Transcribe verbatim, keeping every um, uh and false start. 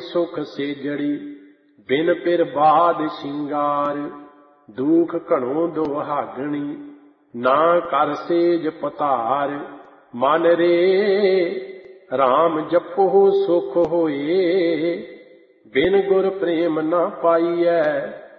ਸੁਖ ਸੇਜੜੀ, ਬਿਨ ਪਿਰ ਬਾਦ ਸ਼ਿੰਗਾਰ। ਦੁਖ ਘਣੋ ਦੁਹਾਗਣੀ, ਨਾ ਕਰ ਸੇਜ ਪਤਾਰ। ਮਨ ਰੇ ਰਾਮ ਜਪੋ ਸੁਖ ਹੋਏ, ਬਿਨ ਗੁਰ ਪ੍ਰੇਮ ਨਾ ਪਾਈਐ।